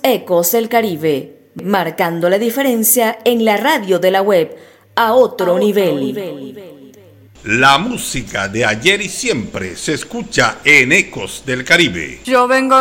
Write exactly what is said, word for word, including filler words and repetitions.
Ecos del Caribe, marcando la diferencia en la radio de la web a otro, a otro nivel. nivel. La música de ayer y siempre se escucha en Ecos del Caribe. Yo vengo